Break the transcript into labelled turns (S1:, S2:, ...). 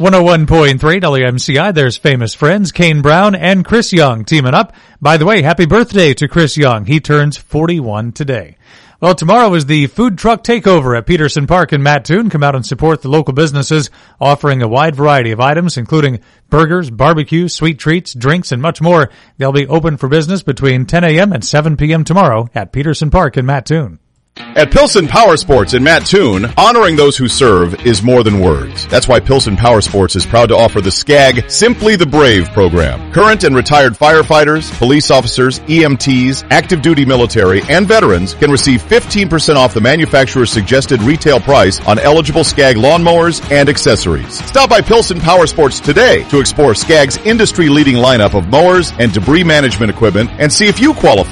S1: 101.3 WMCI, there's famous friends, Kane Brown and Chris Young teaming up. By the way, happy birthday to Chris Young. He turns 41 today. Well, tomorrow is the food truck takeover at Peterson Park in Mattoon. Come out and support the local businesses offering a wide variety of items, including burgers, barbecue, sweet treats, drinks, and much more. They'll be open for business between 10 a.m. and 7 p.m. tomorrow at Peterson Park in Mattoon.
S2: At Pilsen Power Sports in Mattoon, honoring those who serve is more than words. That's why Pilsen Power Sports is proud to offer the SCAG Simply the Brave program. Current and retired firefighters, police officers, EMTs, active duty military, and veterans can receive 15% off the manufacturer's suggested retail price on eligible SCAG lawnmowers and accessories. Stop by Pilsen Power Sports today to explore SCAG's industry-leading lineup of mowers and debris management equipment and see if you qualify